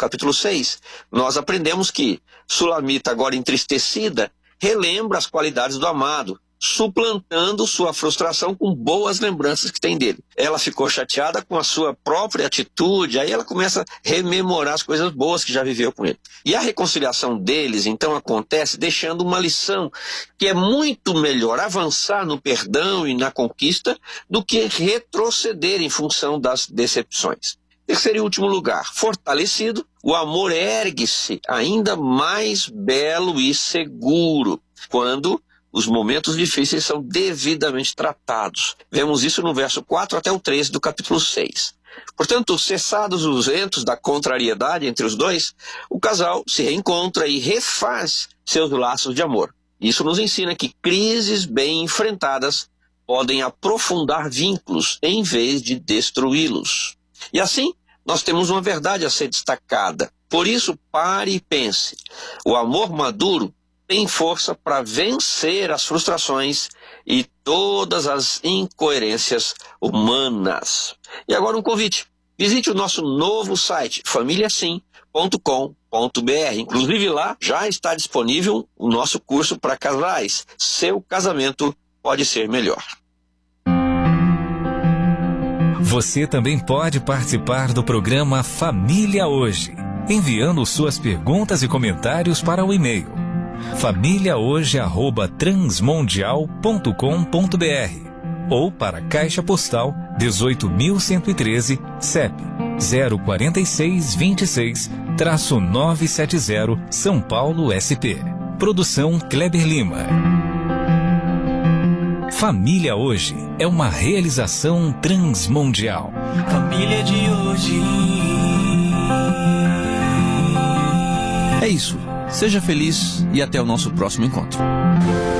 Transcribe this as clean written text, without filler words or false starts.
capítulo 6, nós aprendemos que Sulamita, agora entristecida, relembra as qualidades do amado, suplantando sua frustração com boas lembranças que tem dele. Ela ficou chateada com a sua própria atitude, aí ela começa a rememorar as coisas boas que já viveu com ele. E a reconciliação deles, então, acontece deixando uma lição, que é muito melhor avançar no perdão e na conquista do que retroceder em função das decepções. Terceiro e último lugar, fortalecido, o amor ergue-se ainda mais belo e seguro, quando os momentos difíceis são devidamente tratados. Vemos isso no verso 4 até o 13 do capítulo 6. Portanto, cessados os ventos da contrariedade entre os dois, o casal se reencontra e refaz seus laços de amor. Isso nos ensina que crises bem enfrentadas podem aprofundar vínculos em vez de destruí-los. E assim, nós temos uma verdade a ser destacada. Por isso, pare e pense. O amor maduro tem força para vencer as frustrações e todas as incoerências humanas. E agora um convite. Visite o nosso novo site, familiasim.com.br. Inclusive lá já está disponível o nosso curso para casais. Seu casamento pode ser melhor. Você também pode participar do programa Família Hoje, enviando suas perguntas e comentários para o e-mail famíliahoje@transmundial.com.br ou para a Caixa Postal 18.113, CEP 04626-970, São Paulo, SP. Produção Kleber Lima. Família Hoje é uma realização transmundial. Família de hoje. É isso. Seja feliz e até o nosso próximo encontro.